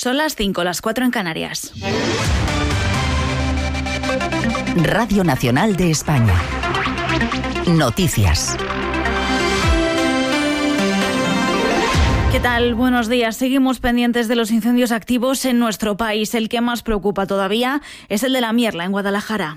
Son las 5, las 4 en Canarias. Radio Nacional de España. Noticias. ¿Qué tal? Buenos días. Seguimos pendientes de los incendios activos en nuestro país. El que más preocupa todavía es el de La Mierla, en Guadalajara.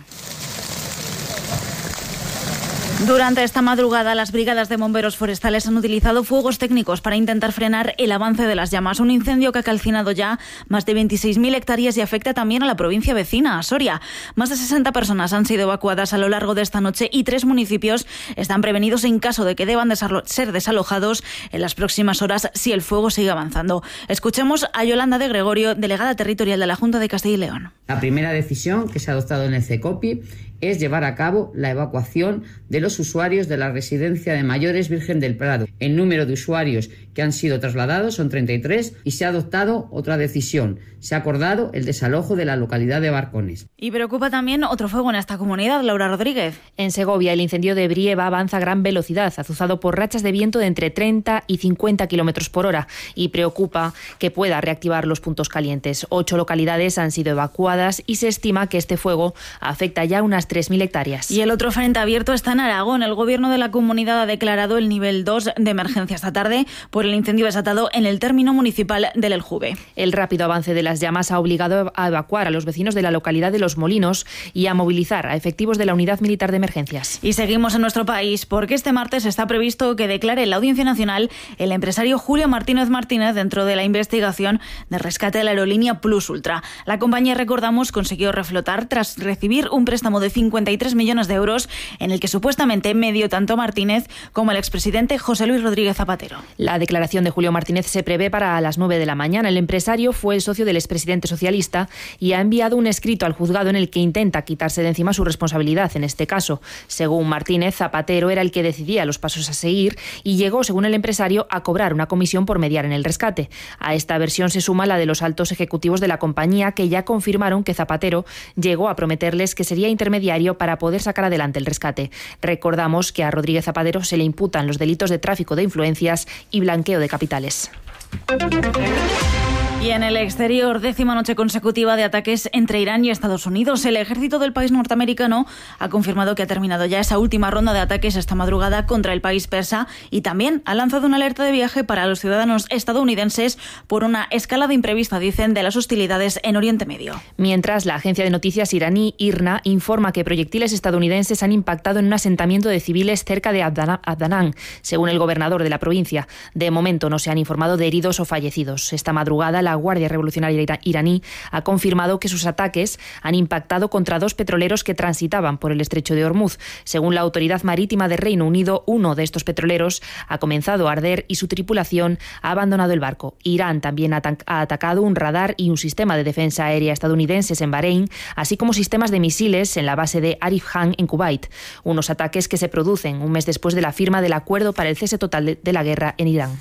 Durante esta madrugada, las brigadas de bomberos forestales han utilizado fuegos técnicos para intentar frenar el avance de las llamas. Un incendio que ha calcinado ya más de 26.000 hectáreas y afecta también a la provincia vecina, a Soria. Más de 60 personas han sido evacuadas a lo largo de esta noche y 3 municipios están prevenidos en caso de que deban ser desalojados en las próximas horas si el fuego sigue avanzando. Escuchemos a Yolanda de Gregorio, delegada territorial de la Junta de Castilla y León. La primera decisión que se ha adoptado en el CECOPI es llevar a cabo la evacuación de los usuarios de la residencia de mayores Virgen del Prado. El número de usuarios que han sido trasladados son 33 y se ha adoptado otra decisión. Se ha acordado el desalojo de la localidad de Barcones. Y preocupa también otro fuego en esta comunidad, Laura Rodríguez. En Segovia, el incendio de Brieva avanza a gran velocidad, azuzado por rachas de viento de entre 30 y 50 kilómetros por hora, y preocupa que pueda reactivar los puntos calientes. 8 localidades han sido evacuadas y se estima que este fuego afecta ya unas 3.000 hectáreas. Y el otro frente abierto está en Aragón. El gobierno de la comunidad ha declarado el nivel 2 de emergencia esta tarde por el incendio desatado en el término municipal del Eljuve. El rápido avance de las llamas ha obligado a evacuar a los vecinos de la localidad de Los Molinos y a movilizar a efectivos de la Unidad Militar de Emergencias. Y seguimos en nuestro país porque este martes está previsto que declare en la Audiencia Nacional el empresario Julio Martínez Martínez dentro de la investigación de rescate de la aerolínea Plus Ultra. La compañía, recordamos, consiguió reflotar tras recibir un préstamo de 53 millones de euros en el que supuestamente medio tanto Martínez como el expresidente José Luis Rodríguez Zapatero. La declaración de Julio Martínez se prevé para las 9 de la mañana. El empresario fue el socio del expresidente socialista y ha enviado un escrito al juzgado en el que intenta quitarse de encima su responsabilidad en este caso. Según Martínez, Zapatero era el que decidía los pasos a seguir y llegó, según el empresario, a cobrar una comisión por mediar en el rescate. A esta versión se suma la de los altos ejecutivos de la compañía, que ya confirmaron que Zapatero llegó a prometerles que sería intermediario para poder sacar adelante el rescate. Recordamos que a Rodríguez Zapatero se le imputan los delitos de tráfico de influencias y blanqueo de capitales. Y en el exterior, 10ª noche consecutiva de ataques entre Irán y Estados Unidos. El ejército del país norteamericano ha confirmado que ha terminado ya esa última ronda de ataques esta madrugada contra el país persa y también ha lanzado una alerta de viaje para los ciudadanos estadounidenses por una escalada imprevista, dicen, de las hostilidades en Oriente Medio. Mientras, la agencia de noticias iraní IRNA informa que proyectiles estadounidenses han impactado en un asentamiento de civiles cerca de Adnan, según el gobernador de la provincia. De momento no se han informado de heridos o fallecidos. Esta madrugada, la Guardia Revolucionaria iraní ha confirmado que sus ataques han impactado contra 2 petroleros que transitaban por el estrecho de Hormuz. Según la Autoridad Marítima de Reino Unido, uno de estos petroleros ha comenzado a arder y su tripulación ha abandonado el barco. Irán también ha atacado un radar y un sistema de defensa aérea estadounidenses en Bahrein, así como sistemas de misiles en la base de Arif Khan en Kuwait. Unos ataques que se producen un mes después de la firma del acuerdo para el cese total de la guerra en Irán.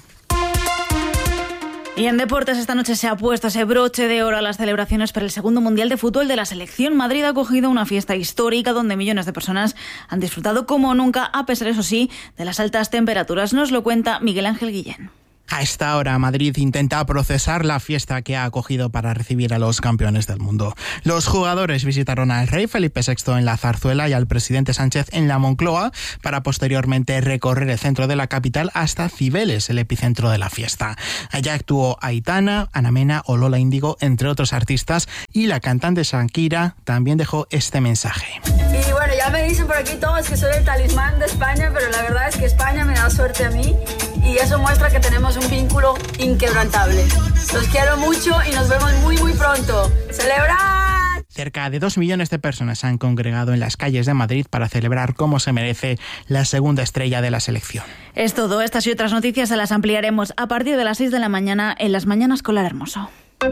Y en deportes, esta noche se ha puesto ese broche de oro a las celebraciones para el segundo Mundial de Fútbol de la selección. Madrid ha acogido una fiesta histórica donde millones de personas han disfrutado como nunca, a pesar, eso sí, de las altas temperaturas. Nos lo cuenta Miguel Ángel Guillén. A esta hora, Madrid intenta procesar la fiesta que ha acogido para recibir a los campeones del mundo. Los jugadores visitaron al rey Felipe VI en la Zarzuela y al presidente Sánchez en la Moncloa para posteriormente recorrer el centro de la capital hasta Cibeles, el epicentro de la fiesta. Allá actuó Aitana, Ana Mena o Lola Índigo, entre otros artistas, y la cantante Shakira también dejó este mensaje. Y bueno, ya me dicen por aquí todos que soy el talismán de España, pero la verdad es que España me da suerte a mí y eso muestra que tenemos un vínculo inquebrantable. Los quiero mucho y nos vemos muy muy pronto. ¡Celebrar! Cerca de 2 millones de personas se han congregado en las calles de Madrid para celebrar como se merece la segunda estrella de la selección. Es todo. Estas y otras noticias se las ampliaremos a partir de las 6 de la mañana en Las Mañanas con Lara Hermoso.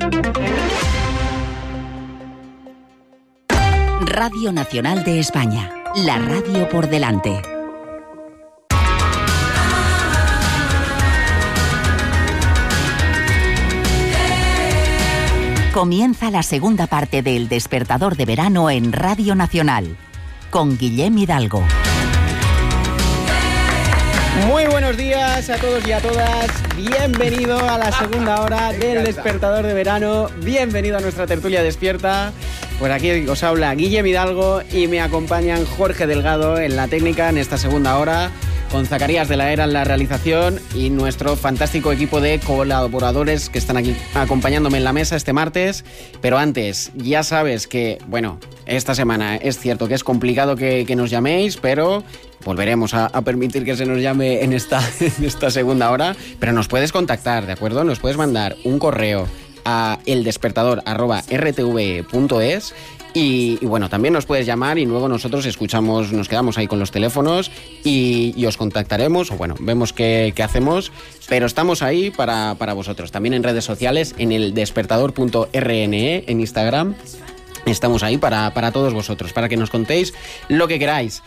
Radio Nacional de España. La radio por delante. Comienza la segunda parte de El Despertador de Verano en Radio Nacional, con Guillem Hidalgo. Muy buenos días a todos y a todas. Bienvenido a la segunda hora del Despertador de Verano. Bienvenido a nuestra tertulia despierta. Pues aquí os habla Guillem Hidalgo y me acompañan Jorge Delgado en la técnica en esta segunda hora, con Zacarías de la Era en la realización y nuestro fantástico equipo de colaboradores que están aquí acompañándome en la mesa este martes. Pero antes, ya sabes que, bueno, esta semana es cierto que es complicado que nos llaméis, pero volveremos a permitir que se nos llame en esta segunda hora. Pero nos puedes contactar, ¿de acuerdo? Nos puedes mandar un correo a eldespertador@rtv.es y bueno, también nos puedes llamar y luego nosotros nos quedamos ahí con los teléfonos y os contactaremos, o bueno, vemos qué hacemos, pero estamos ahí para vosotros. También en redes sociales, en el despertador.rne, en Instagram, estamos ahí para todos vosotros, para que nos contéis lo que queráis.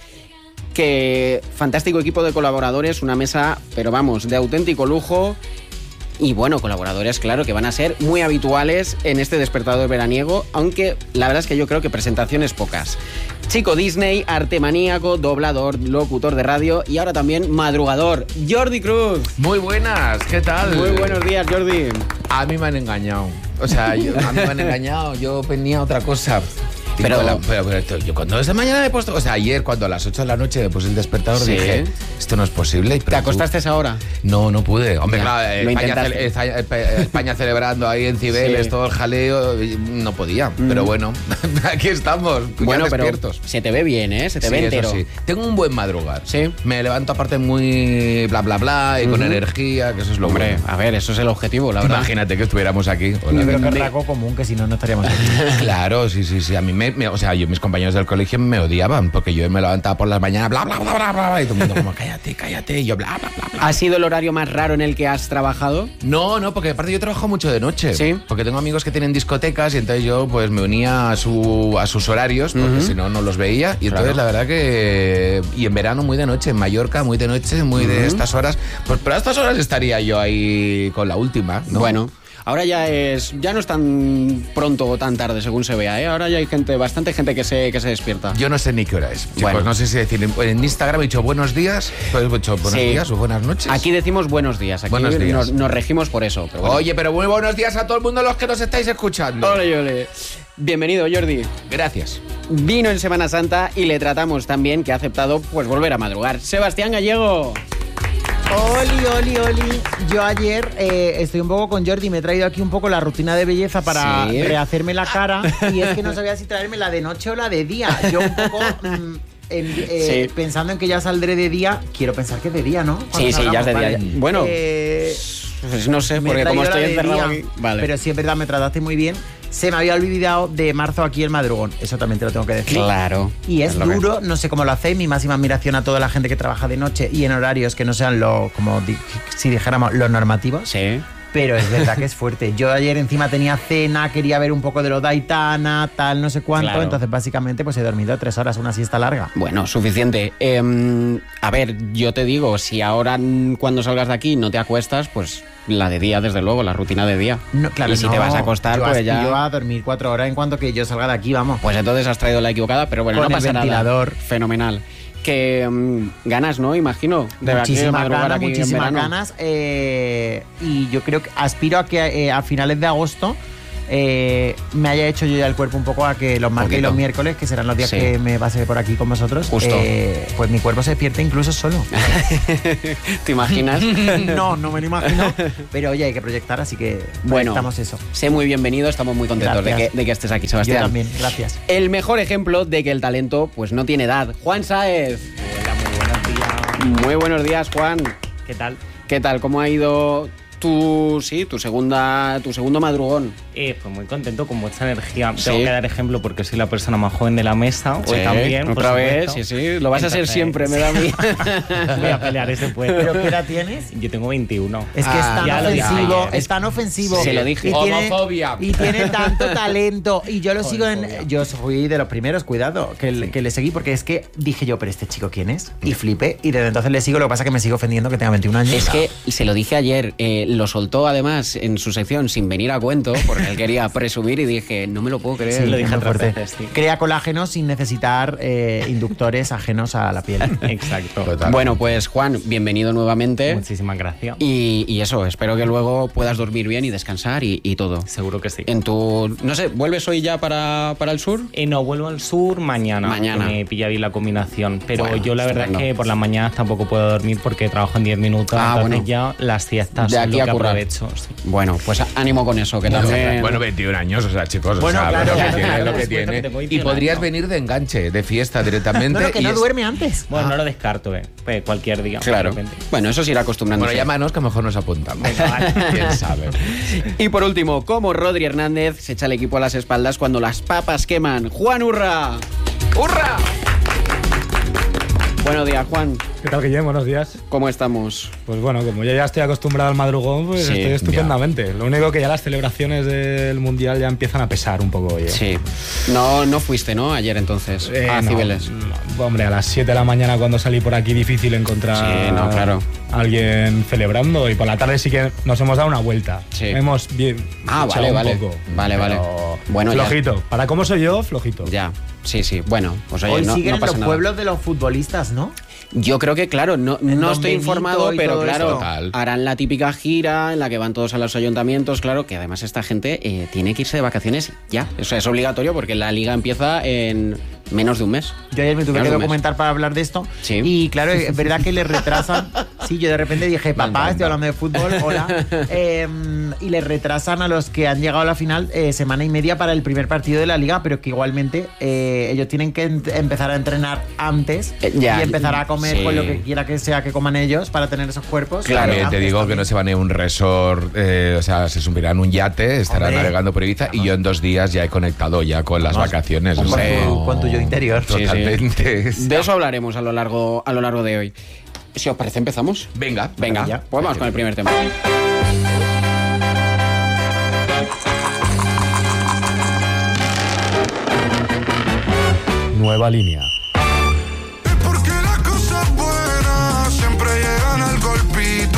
Que fantástico equipo de colaboradores, una mesa, pero vamos, de auténtico lujo. Y bueno, colaboradores, claro, que van a ser muy habituales en este despertador veraniego, aunque la verdad es que yo creo que presentaciones pocas. Chico Disney, artemaníaco, doblador, locutor de radio y ahora también madrugador, Jordi Cruz. Muy buenas, ¿qué tal? Muy buenos días, Jordi. A mí me han engañado. O sea, a mí me han engañado, yo venía otra cosa. Pero yo cuando esta mañana me he puesto, o sea, ayer cuando a las 8 de la noche me puse el despertador, sí, dije, esto no es posible. ¿Te acostaste a esa hora? No pude. Hombre, ya, claro, España celebrando ahí en Cibeles, sí, todo el jaleo, no podía. Pero bueno, aquí estamos, bueno, ya despiertos. Pero se te ve bien, ¿eh? Se te ve entero. Sí. Tengo un buen madrugar. Sí. Me levanto aparte muy bla bla bla y con energía, que eso es lo Hombre, bueno. A ver, eso es el objetivo, la verdad. Imagínate que estuviéramos aquí. Yo creo que es rasgo común, que si no estaríamos aquí. Claro, sí. A mí o sea, mis compañeros del colegio me odiaban porque yo me levantaba por las mañanas, bla, bla, bla, bla, bla, y todo el mundo como, cállate, y yo, bla, bla, bla, bla. ¿Ha sido el horario más raro en el que has trabajado? No, porque aparte yo trabajo mucho de noche. Sí. Porque tengo amigos que tienen discotecas y entonces yo pues me unía a sus horarios porque si no los veía. Y entonces la verdad que... Y en verano muy de noche, en Mallorca muy de noche, muy de estas horas. Pues pero a estas horas estaría yo ahí con la última, ¿no? Bueno. Ahora ya no es tan pronto o tan tarde según se vea, ¿eh? Ahora ya hay bastante gente que se despierta. Yo no sé ni qué hora es. Chicos, bueno, no sé si decir en Instagram he dicho buenos días, pues he dicho buenos días o buenas noches. Aquí decimos buenos días, aquí buenos días. Nos regimos por eso. Pero bueno. Oye, pero muy buenos días a todo el mundo los que nos estáis escuchando. Ole. Bienvenido, Jordi. Gracias. Vino en Semana Santa y le tratamos tan bien que ha aceptado pues volver a madrugar. Sebastián Gallego. Oli. Yo ayer estoy un poco con Jordi, me he traído aquí un poco la rutina de belleza para rehacerme la cara y es que no sabía si traerme la de noche o la de día. Yo un poco pensando en que ya saldré de día, quiero pensar que es de día, ¿no? Sí, ya es de día. Bueno, pues no sé, porque como estoy encerrado aquí... Vale. Pero sí es verdad, me trataste muy bien. Se me había olvidado de marzo aquí el madrugón. Eso también te lo tengo que decir. Claro. Y es duro, no sé cómo lo hacéis. Mi máxima admiración a toda la gente que trabaja de noche y en horarios que no sean si dijéramos, los normativos. Sí. Pero es verdad que es fuerte. Yo ayer encima tenía cena, quería ver un poco de lo de Aitana, tal, no sé cuánto. Claro. Entonces, básicamente, pues he dormido 3 horas, una siesta larga. Bueno, suficiente. A ver, yo te digo, si ahora cuando salgas de aquí no te acuestas, pues la de día, desde luego, la rutina de día. No, claro, y si te vas a acostar, pues ya... Yo a dormir 4 horas en cuanto que yo salga de aquí, vamos. Pues entonces has traído la equivocada, pero bueno, con no pasa el ventilador. Nada. Fenomenal. Que ganas, ¿no? Imagino. Muchísimas ganas. Y yo creo que aspiro a que a finales de agosto me haya hecho yo ya el cuerpo un poco a que los martes y los miércoles, que serán los días que me pase por aquí con vosotros, pues mi cuerpo se despierte incluso solo. ¿Te imaginas? No me lo imagino. Pero oye, hay que proyectar, así que proyectamos eso. Sé muy bienvenido, estamos muy contentos de que estés aquí, Sebastián. Yo también, gracias. El mejor ejemplo de que el talento pues no tiene edad. Juan Sáez. Hola, muy buenos días. Muy buenos días, Juan. ¿Qué tal? ¿Cómo ha ido tu segundo madrugón? Pues muy contento con vuestra energía. Tengo que dar ejemplo porque soy la persona más joven de la mesa. Hoy también. Otra vez, sí. Lo vas a ser siempre, me da a mí. Voy a pelear ese puesto. ¿Pero qué edad tienes? Yo tengo 21. Es que es tan ofensivo. Se lo dije. Homofobia. Y tiene tanto talento. Y yo lo sigo yo fui de los primeros, cuidado, que le seguí porque es que dije yo, pero este chico, ¿quién es? Y flipé. Y desde entonces le sigo, lo que pasa es que me sigo ofendiendo que tenga 21 años. Es que se lo dije ayer, lo soltó además en su sección sin venir a cuento, porque él quería presumir y dije, no me lo puedo creer. Sí, lo dije fuerte. Crea colágeno sin necesitar inductores ajenos a la piel. Exacto. Total. Bueno, pues Juan, bienvenido nuevamente. Muchísimas gracias. Y eso, espero que luego puedas dormir bien y descansar y todo. Seguro que sí. No sé, ¿vuelves hoy ya para el sur? No, vuelvo al sur mañana. Que me pilla bien la combinación. Pero bueno, yo la verdad es que por las mañanas tampoco puedo dormir porque trabajo en 10 minutos. Entonces ya las siestas de aquí son a lo que currar. aprovecho. Sí. Bueno, pues ánimo con eso, que también... Bueno, 21 años, o sea, chicos, bueno, o sea, claro, lo que tiene. Y podrías venir de enganche, de fiesta directamente. No, que no duerme antes. Bueno, no lo descarto, pues cualquier día. Claro. Bueno, eso se irá acostumbrándose. Bueno, llámanos que a lo mejor nos apuntamos. Venga, vale. ¿Quién sabe? Y por último, ¿cómo Rodri Hernández se echa el equipo a las espaldas cuando las papas queman? ¡Juan Urra! ¡Hurra! Buenos días, Juan. ¿Qué tal, Guillem? Buenos días. ¿Cómo estamos? Pues bueno, como yo ya estoy acostumbrado al madrugón, pues estoy estupendamente. Lo único que ya las celebraciones del Mundial ya empiezan a pesar un poco. Oye. Sí. No fuiste, ¿no? Ayer entonces, a Cibeles. No, hombre, a las 7 de la mañana cuando salí por aquí difícil encontrar claro. a alguien celebrando, y por la tarde sí que nos hemos dado una vuelta. Sí. Hemos vale. un poco. Vale. Bueno, flojito. Para cómo soy yo, flojito. Ya. Sí. Bueno, pues oye, hoy no siguen pasa los nada. pueblos de los futbolistas, ¿no? Yo creo que, claro, no estoy informado, pero claro, Total. harán la típica gira en la que van todos a los ayuntamientos, claro, que además esta gente tiene que irse de vacaciones ya. O sea, es obligatorio porque la liga empieza en menos de un mes. Yo ayer me tuve que documentar para hablar de esto. Sí. Y claro, es verdad que le retrasan. Sí, yo de repente dije, papá, estoy hablando de fútbol, hola. Y le retrasan a los que han llegado a la final semana y media para el primer partido de la liga, pero que igualmente ellos tienen que empezar a entrenar antes y empezar a comer con lo que quiera que sea que coman ellos para tener esos cuerpos. Claro, te digo que no se van a un resort, o sea, se subirán a un yate, estarán navegando por Ibiza, y yo en 2 días ya he conectado ya con las vacaciones. Con tu yo interior. Totalmente. Sí. De eso hablaremos a lo largo de hoy. Si os parece, empezamos. Venga, pues vamos con el primer tema. Nueva línea. Porque las cosas buenas siempre llegan al golpito.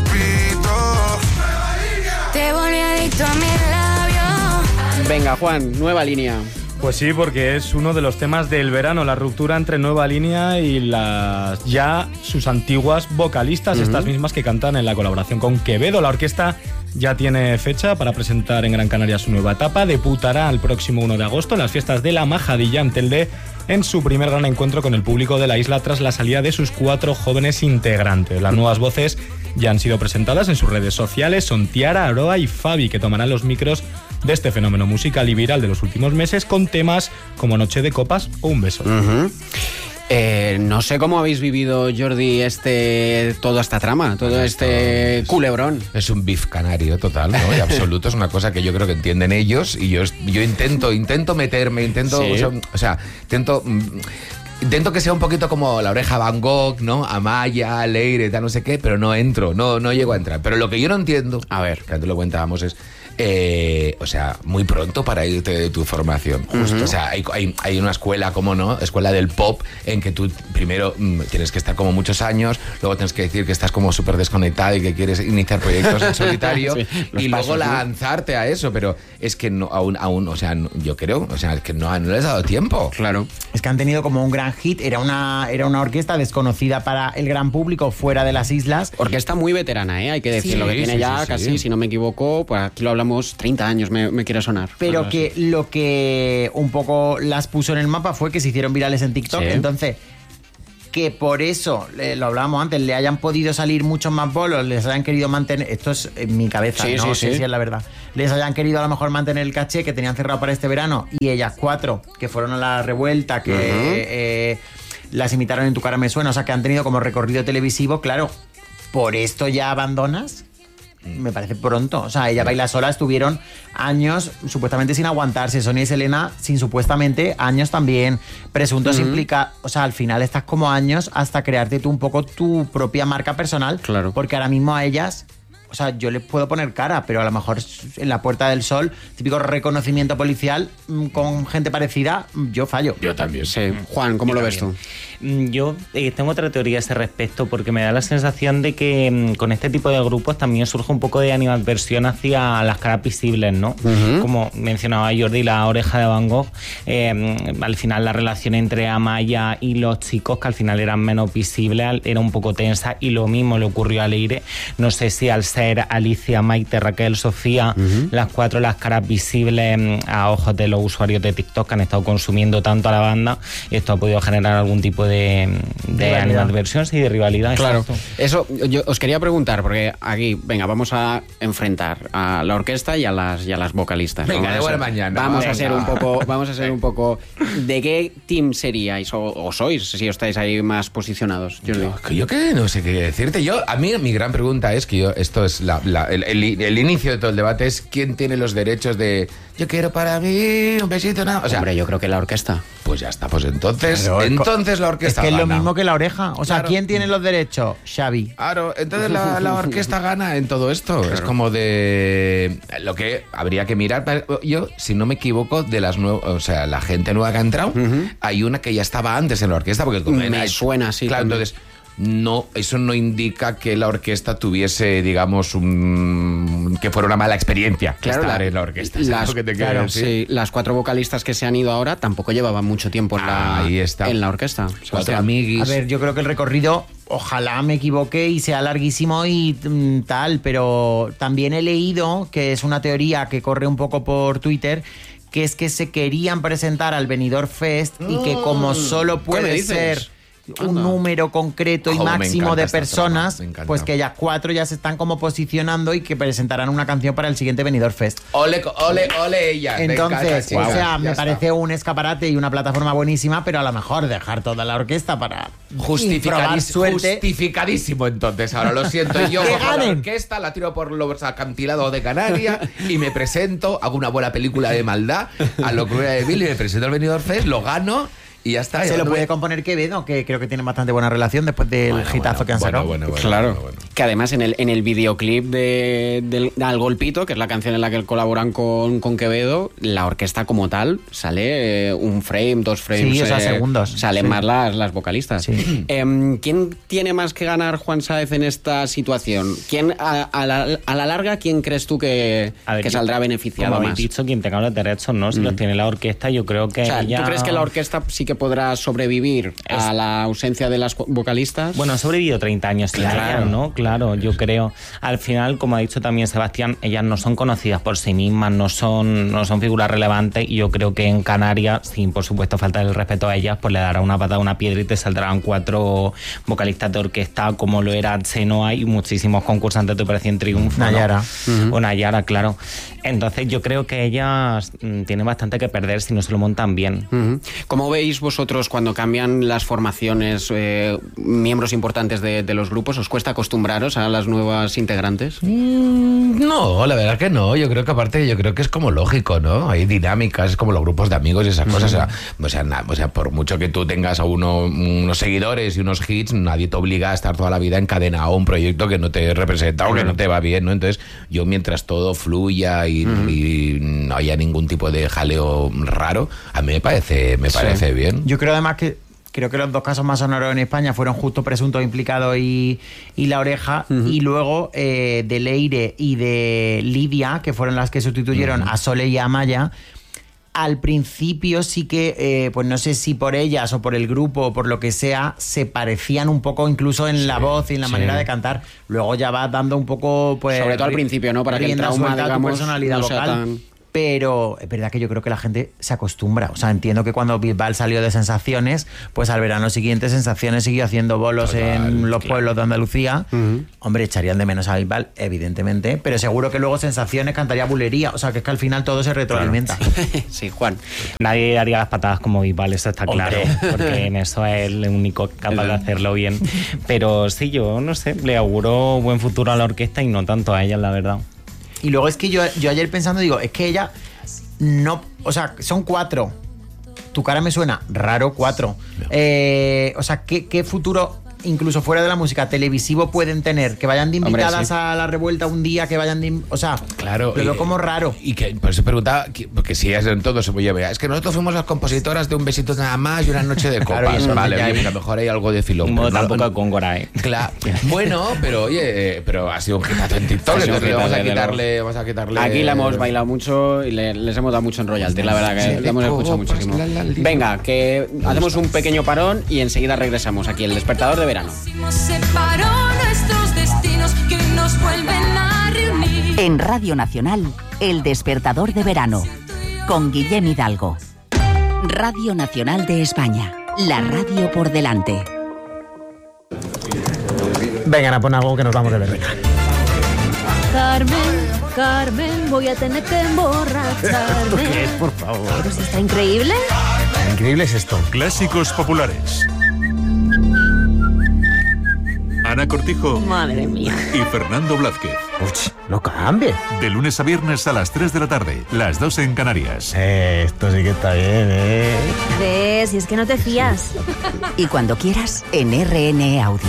Te volví adicto a mis labios. Venga, Juan, nueva línea. Pues sí, porque es uno de los temas del verano, la ruptura entre Nueva Línea y sus antiguas vocalistas, estas mismas que cantan en la colaboración con Quevedo. La orquesta ya tiene fecha para presentar en Gran Canaria su nueva etapa. Debutará el próximo 1 de agosto en las fiestas de la Majadilla en Telde, en su primer gran encuentro con el público de la isla tras la salida de sus 4 jóvenes integrantes. Las nuevas voces ya han sido presentadas en sus redes sociales. Son Tiara, Aroa y Fabi, que tomarán los micros de este fenómeno musical y viral de los últimos meses con temas como Noche de Copas o Un Beso. No sé cómo habéis vivido, Jordi, toda esta trama, todo este culebrón. Es un beef canario total, ¿no? Y absoluto, es una cosa que yo creo que entienden ellos, y yo intento meterme, intento que sea un poquito como La Oreja Van Gogh, ¿no? Amaya, Leire, tal, no sé qué, pero no entro, no llego a entrar. Pero lo que yo no entiendo, a ver, que antes lo comentábamos, es muy pronto para irte de tu formación. Justo. O sea, hay una escuela, ¿cómo no? Escuela del pop, en que tú primero tienes que estar como muchos años, luego tienes que decir que estás como súper desconectado y que quieres iniciar proyectos en solitario, y luego lanzarte a eso, pero es que no, aún, o sea, yo creo, o sea, es que no les ha dado tiempo. Claro. Es que han tenido como un gran hit, era una orquesta desconocida para el gran público fuera de las islas. Orquesta muy veterana, hay que decirlo, que tiene casi, si no me equivoco, pues aquí lo hablamos, 30 años me quiere sonar. Pero que lo que un poco las puso en el mapa fue que se hicieron virales en TikTok, entonces que por eso, lo hablábamos antes, le hayan podido salir muchos más bolos, les hayan querido mantener, esto es en mi cabeza, no sé si es la verdad, les hayan querido a lo mejor mantener el caché que tenían cerrado para este verano, y ellas 4 que fueron a la revuelta, que las imitaron en Tu cara me suena, o sea que han tenido como recorrido televisivo, claro, por esto ya abandonas. Me parece pronto. O sea, Ella baila sola estuvieron años supuestamente sin aguantarse. Sonia y Selena sin supuestamente años también. Presuntos implica... O sea, al final estás como años hasta crearte tú un poco tu propia marca personal. Claro. Porque ahora mismo a ellas... O sea, yo les puedo poner cara, pero a lo mejor en la Puerta del Sol, típico reconocimiento policial con gente parecida, yo fallo. Yo también. Sí. Juan, ¿cómo lo ves tú? Yo tengo otra teoría a ese respecto, porque me da la sensación de que con este tipo de grupos también surge un poco de animadversión hacia las caras visibles, ¿no? Como mencionaba Jordi, la oreja de Van Gogh, al final la relación entre Amaya y los chicos, que al final eran menos visibles, era un poco tensa, y lo mismo le ocurrió a Leire. No sé si al ser Alicia, Maite, Raquel, Sofía, las cuatro las caras visibles a ojos de los usuarios de TikTok que han estado consumiendo tanto a la banda, esto ha podido generar algún tipo de animadversión y de rivalidad. Claro, exacto. eso yo os quería preguntar, porque aquí, venga, vamos a enfrentar a la orquesta y a las vocalistas. Venga, de buena mañana. Vamos a ser un poco ¿de qué team seríais o sois, si os estáis ahí más posicionados? Yo que no sé qué decirte. A mí mi gran pregunta es que esto es el inicio de todo el debate, es quién tiene los derechos de yo quiero para mí un besito, nada. O sea, hombre, yo creo que la orquesta. Pues ya está, pues entonces la orquesta es que gana. Es lo mismo que la oreja. O sea, claro. ¿Quién tiene los derechos? Xavi. Claro, entonces la orquesta gana en todo esto. Claro. Es como de lo que habría que mirar. Yo, si no me equivoco, de las nuevas, o sea, la gente nueva que ha entrado, hay una que ya estaba antes en la orquesta, porque me suena así. Claro, también. Entonces no, eso no indica que la orquesta tuviese, digamos, que fuera una mala experiencia estar en la orquesta. Las cuatro vocalistas que se han ido ahora tampoco llevaban mucho tiempo en la orquesta. Cuatro amiguis. A ver, yo creo que el recorrido, ojalá me equivoque y sea larguísimo y tal, pero también he leído, que es una teoría que corre un poco por Twitter, que es que se querían presentar al Benidorm Fest y que como solo puede ser un número concreto y máximo de personas, pues que ellas cuatro ya se están como posicionando y que presentarán una canción para el siguiente Benidorm Fest. Ole ella. Entonces, me parece un escaparate y una plataforma buenísima, pero a lo mejor dejar toda la orquesta para probar suerte. Justificadísimo, entonces. Ahora lo siento, yo cojo la orquesta, la tiro por los acantilados de Canarias y me presento, hago una buena película de maldad a lo Cruella de Vil y me presento al Benidorm Fest, lo gano. Y ya está. Se lo puede componer Quevedo, que creo que tiene bastante buena relación después del hitazo que han sacado. Claro. Que además en el videoclip de Al Golpito, que es la canción en la que colaboran con Quevedo, la orquesta como tal sale un frame, 2 frames. Sí, o sea, segundos. Salen más las vocalistas. Sí. ¿Quién tiene más que ganar, Juan Sáez, en esta situación? ¿Quién a la larga, quién crees tú que saldrá beneficiado como más? Habéis dicho, quien tenga los derechos, ¿no? Si los tiene la orquesta, yo creo que ¿tú crees que la orquesta sí que podrá sobrevivir a la ausencia de las vocalistas? Bueno, ha sobrevivido 30 años sin ellas, ¿no? Claro, yo creo. Al final, como ha dicho también Sebastián, ellas no son conocidas por sí mismas, no son figuras relevantes, y yo creo que en Canarias, sin por supuesto falta el respeto a ellas, pues le dará una patada a una piedra y te saldrán 4 vocalistas de orquesta, como lo era Chenoa y muchísimos concursantes de Operación Triunfo. Nayara. ¿no? O Nayara, claro. Entonces yo creo que ellas tienen bastante que perder si no se lo montan bien. ¿Cómo veis vosotros cuando cambian las formaciones, miembros importantes de los grupos? ¿Os cuesta acostumbraros a las nuevas integrantes? No, la verdad que no. Yo creo que aparte, es como lógico, ¿no? Hay dinámicas, es como los grupos de amigos y esas cosas. O sea, por mucho que tú tengas a unos seguidores y unos hits, nadie te obliga a estar toda la vida encadenado a un proyecto que no te representa o que no te va bien, ¿no? Entonces, yo mientras todo fluya y no haya ningún tipo de jaleo raro, a mí me parece bien. Yo creo además que los dos casos más sonoros en España fueron justo Presunto Implicado y La Oreja, y luego de Leire y de Lidia, que fueron las que sustituyeron a Sole y a Amaya. Al principio sí que, pues no sé si por ellas o por el grupo o por lo que sea, se parecían un poco incluso en la voz y en la manera de cantar. Luego ya va dando un poco, pues... Sobre todo al principio, ¿no? Para que el trauma, digamos, personalidad no vocal. sea tan... Pero es verdad que yo creo que la gente se acostumbra. O sea, entiendo que cuando Bisbal salió de Sensaciones, pues al verano siguiente Sensaciones siguió haciendo bolos en los pueblos de Andalucía. Hombre, echarían de menos a Bisbal, evidentemente, pero seguro que luego Sensaciones cantaría Bulería. O sea, que es que al final todo se retroalimenta. Sí, Juan. Nadie haría las patadas como Bisbal, eso está claro, porque en eso es el único capaz de hacerlo bien. Pero sí, yo no sé, le auguro buen futuro a la orquesta y no tanto a ellas, la verdad. Y luego es que yo ayer pensando, digo, es que ella no... O sea, son 4. Tu cara me suena raro, 4. O sea, ¿qué futuro incluso fuera de la música, televisivo pueden tener, que vayan de invitadas Hombre, sí. a la revuelta un día, que vayan de... O sea, claro, lo veo como raro. Y que por eso preguntaba, porque si es en todo se puede llevar. Es que nosotros fuimos las compositoras de Un besito nada más y Una noche de copas. Claro, vale, ya oye, hay. pues a lo mejor hay algo de filón. No, tampoco con Goray. Claro. Bueno, pero oye, pero ha sido un hitazo en TikTok, Ha sido entonces un vamos a hitazo, quitarle... Aquí la hemos bailado mucho y les hemos dado mucho en royalty, la verdad que la hemos escuchado muchísimo. Venga, que hacemos un pequeño parón y enseguida regresamos aquí, el despertador de verano. Separó nuestros destinos que nos vuelven a reunir. En Radio Nacional, El despertador de verano, con Guillem Hidalgo. Radio Nacional de España, la radio por delante. Vengan a poner algo que nos vamos de verbena. Carmen, voy a tener que emborracharme. ¿Qué es, por favor? Pero si está increíble. Increíble es esto. Clásicos populares. Ana Cortijo. Madre mía. Y Fernando Blázquez. Uy, no cambie. De lunes a viernes a las 3 de la tarde, las 2 en Canarias. Esto sí que está bien, ¿Ves? Si es que no te fías. Y cuando quieras, en RN Audio.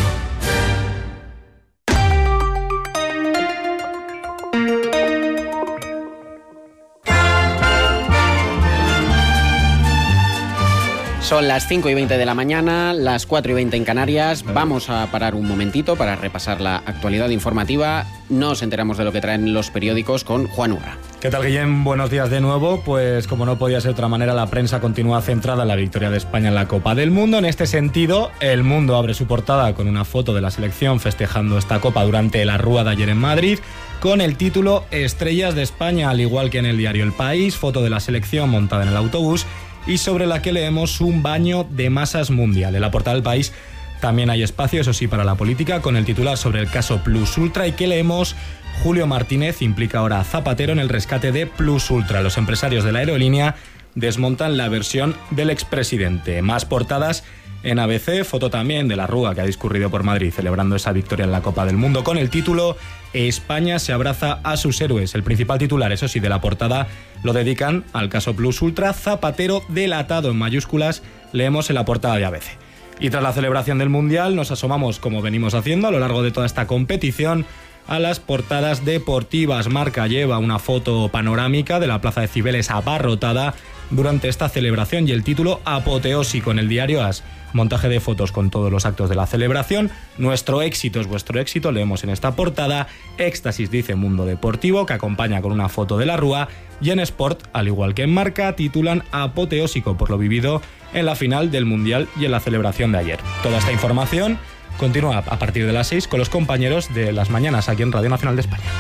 Son las 5:20 de la mañana, las 4:20 en Canarias. Vamos a parar un momentito para repasar la actualidad informativa. Nos enteramos de lo que traen los periódicos con Juan Urra. ¿Qué tal, Guillem? Buenos días de nuevo. Pues como no podía ser de otra manera, la prensa continúa centrada en la victoria de España en la Copa del Mundo. En este sentido, El Mundo abre su portada con una foto de la selección festejando esta Copa durante la Rúa de ayer en Madrid, con el título Estrellas de España, al igual que en el diario El País, foto de la selección montada en el autobús y sobre la que leemos un baño de masas mundial. En la portada del País también hay espacio, eso sí, para la política, con el titular sobre el caso Plus Ultra y que leemos: Julio Martínez implica ahora a Zapatero en el rescate de Plus Ultra. Los empresarios de la aerolínea desmontan la versión del expresidente. Más portadas en ABC, foto también de la Rúa que ha discurrido por Madrid celebrando esa victoria en la Copa del Mundo con el título España se abraza a sus héroes. El principal titular, eso sí, de la portada lo dedican al caso Plus Ultra. Zapatero delatado en mayúsculas, leemos en la portada de ABC. Y tras la celebración del Mundial nos asomamos, como venimos haciendo a lo largo de toda esta competición, a las portadas deportivas. Marca lleva una foto panorámica de la plaza de Cibeles abarrotada durante esta celebración y el título apoteósico. En el diario AS, montaje de fotos con todos los actos de la celebración. Nuestro éxito es vuestro éxito, leemos en esta portada. Éxtasis, dice Mundo Deportivo, que acompaña con una foto de la Rúa. Y en Sport, al igual que en Marca, titulan apoteósico por lo vivido en la final del Mundial y en la celebración de ayer. Toda esta información continúa a partir de las 6 con los compañeros de Las Mañanas aquí en Radio Nacional de España.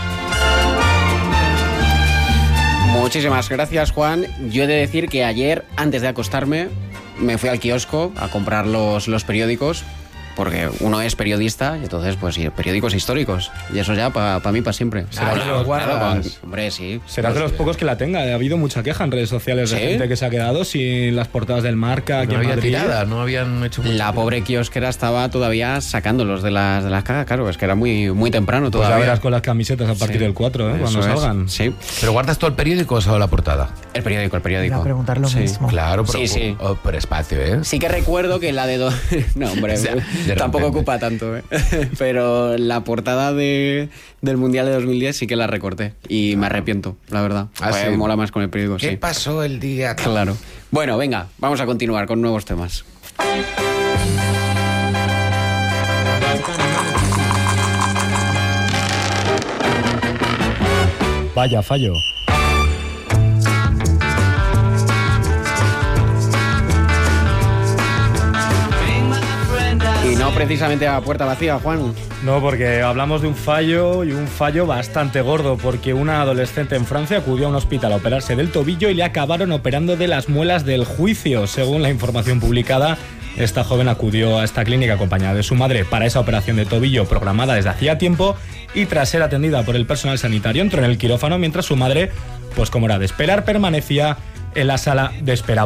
Muchísimas gracias, Juan. Yo he de decir que ayer, antes de acostarme, me fui al kiosco a comprar los periódicos, porque uno es periodista y entonces, pues sí, periódicos históricos. Y eso ya para mí, para siempre. ¿Serás de los guardas? Hombre, sí. Serás de los pocos que la tenga. Ha habido mucha queja en redes sociales de gente que se ha quedado sin las portadas del Marca. No había tirada, no habían hecho mucho. La pobre kiosquera estaba todavía sacándolos de las cajas. Claro, es que era muy, muy temprano todavía. Pues ya verás con las camisetas a partir del 4, cuando salgan. Sí. ¿Pero guardas todo el periódico o solo la portada? El periódico. Iba a preguntar lo mismo. Claro, pero sí. Por espacio, ¿eh? Sí que recuerdo que la de... No, hombre, O sea, tampoco ocupa tanto, ¿eh? Pero la portada del Mundial de 2010 sí que la recorté. Y me arrepiento, la verdad. ¿Sí? Mola más con el periódico, ¿Qué pasó el día? Claro. Bueno, venga, vamos a continuar con nuevos temas. Vaya fallo. Y no precisamente a puerta vacía, Juan. No, porque hablamos de un fallo y un fallo bastante gordo, porque una adolescente en Francia acudió a un hospital a operarse del tobillo y le acabaron operando de las muelas del juicio. Según la información publicada, esta joven acudió a esta clínica acompañada de su madre para esa operación de tobillo programada desde hacía tiempo y tras ser atendida por el personal sanitario entró en el quirófano mientras su madre, pues como era de esperar, permanecía en la sala de espera.